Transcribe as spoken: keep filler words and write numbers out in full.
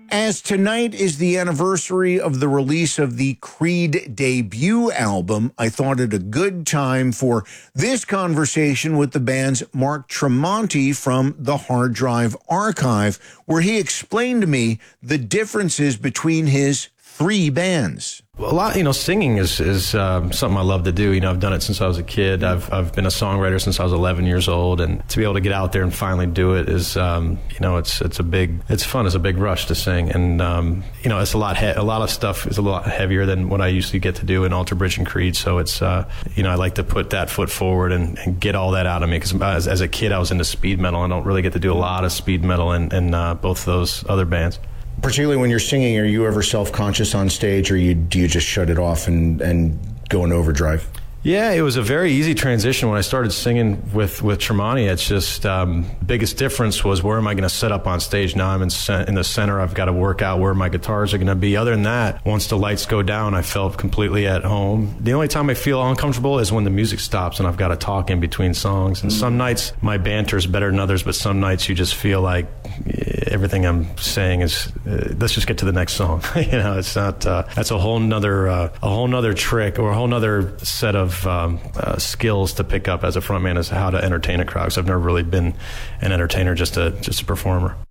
As tonight is the anniversary of the release of the Creed debut album, I thought it a good time for this conversation with the band's Mark Tremonti from the Hard Drive Archive, where he explained to me the differences between his three bands. A lot, you know, singing is is um, something I love to do. You know, I've done it since I was a kid. I've I've been a songwriter since I was eleven years old, and to be able to get out there and finally do it is, um, you know, it's it's a big, it's fun. It's a big rush to sing, and um, you know, it's a lot. He- a lot of stuff is a lot heavier than what I usually get to do in Alter Bridge and Creed. So it's, uh, you know, I like to put that foot forward and, and get all that out of me, because as, as a kid I was into speed metal. I don't really get to do a lot of speed metal in, in uh, both those other bands. Particularly when you're singing, are you ever self-conscious on stage, or you, do you just shut it off and, and go in overdrive? Yeah, it was a very easy transition when I started singing with, with Tremonti. It's just, um, biggest difference was, where am I going to set up on stage? Now I'm in, in the center. I've got to work out where my guitars are going to be. Other than that, once the lights go down, I felt completely at home. The only time I feel uncomfortable is when the music stops and I've got to talk in between songs. And some nights my banter is better than others, but some nights you just feel like everything I'm saying is, uh, let's just get to the next song. You know, it's not, uh, that's a whole nother, uh, a whole nother trick, or a whole nother set of Um, uh, skills to pick up as a frontman, is how to entertain a crowd. So I've never really been an entertainer, just a just a performer.